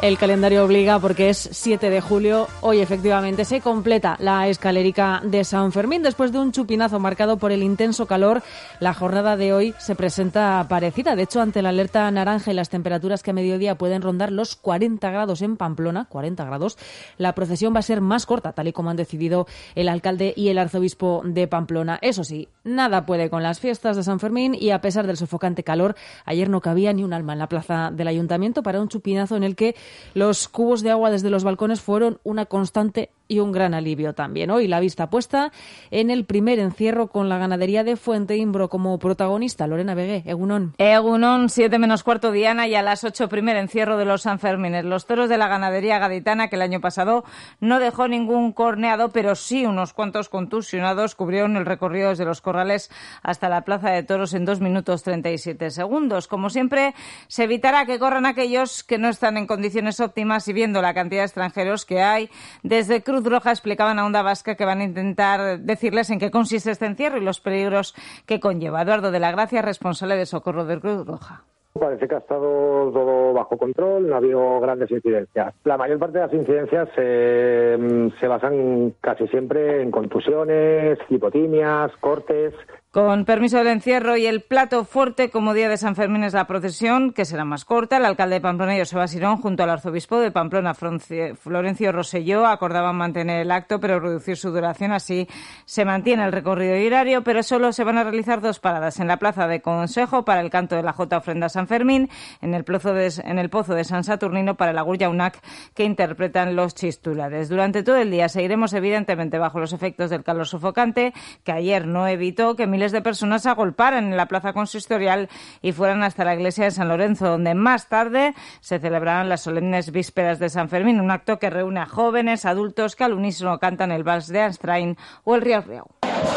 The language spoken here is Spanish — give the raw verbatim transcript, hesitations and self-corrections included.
El calendario obliga porque es siete de julio. Hoy efectivamente se completa la escalérica de San Fermín. Después de un chupinazo marcado por el intenso calor, la jornada de hoy se presenta parecida. De hecho, ante la alerta naranja y las temperaturas que a mediodía pueden rondar los cuarenta grados en Pamplona, cuarenta grados, la procesión va a ser más corta, tal y como han decidido el alcalde y el arzobispo de Pamplona. Eso sí, nada puede con las fiestas de San Fermín y a pesar del sofocante calor, ayer no cabía ni un alma en la plaza del ayuntamiento para un chupinazo en el que los cubos de agua desde los balcones fueron una constante y un gran alivio también. Hoy la vista puesta en el primer encierro con la ganadería de Fuenteimbro como protagonista. Lorena Begué, Egunon. Egunon, siete menos cuarto, Diana, y a las ocho primer encierro de los Sanfermines. Los toros de la ganadería gaditana, que el año pasado no dejó ningún corneado, pero sí unos cuantos contusionados, cubrieron el recorrido desde los corrales hasta la plaza de toros en dos minutos treinta y siete segundos. Como siempre, se evitará que corran aquellos que no están en condiciones óptimas y viendo la cantidad de extranjeros que hay. Desde Cruz Roja explicaban a Onda Vasca que van a intentar decirles en qué consiste este encierro y los peligros que conlleva. Eduardo de la Gracia, responsable de socorro de Cruz Roja. Parece que ha estado todo bajo control, no ha habido grandes incidencias. La mayor parte de las incidencias eh, se basan casi siempre en contusiones, hipotimias, cortes. Con permiso del encierro y el plato fuerte como día de San Fermín es la procesión, que será más corta. El alcalde de Pamplona, Joseba Sirón, junto al arzobispo de Pamplona, Florencio Rosselló, acordaban mantener el acto, pero reducir su duración. Así se mantiene el recorrido horario, pero solo se van a realizar dos paradas. En la plaza de Consejo para el canto de la Jota Ofrenda San Fermín, en el pozo de, en el pozo de San Saturnino para la Gurlla Unac, que interpretan los chistulares. Durante todo el día seguiremos evidentemente bajo los efectos del calor sofocante, que ayer no evitó que miles de personas se agolparan en la plaza consistorial y fueran hasta la iglesia de San Lorenzo, donde más tarde se celebrarán las solemnes vísperas de San Fermín, un acto que reúne a jóvenes, adultos que al unísono cantan el vals de Anstrain o el Riau Riau.